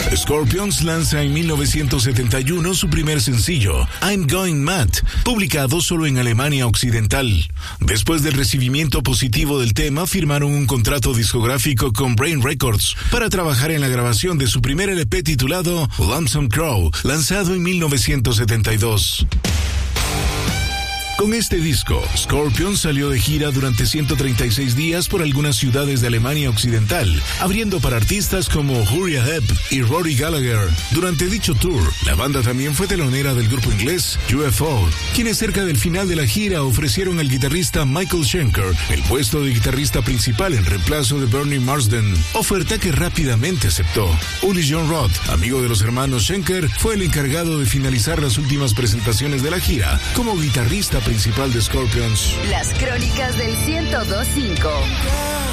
Scorpions lanza en 1971 su primer sencillo, I'm Going Mad, publicado solo en Alemania Occidental. Después del recibimiento positivo del tema, firmaron un contrato discográfico con Brain Records para trabajar en la grabación de su primer LP titulado Lonesome Crow, lanzado en 1972. Con este disco, Scorpions salió de gira durante 136 días por algunas ciudades de Alemania Occidental, abriendo para artistas como Uriah Heep y Rory Gallagher. Durante dicho tour, la banda también fue telonera del grupo inglés UFO, quienes cerca del final de la gira ofrecieron al guitarrista Michael Schenker el puesto de guitarrista principal en reemplazo de Bernie Marsden, oferta que rápidamente aceptó. Uli John Roth, amigo de los hermanos Schenker, fue el encargado de finalizar las últimas presentaciones de la gira como guitarrista principal de Scorpions. Las crónicas del 102.5.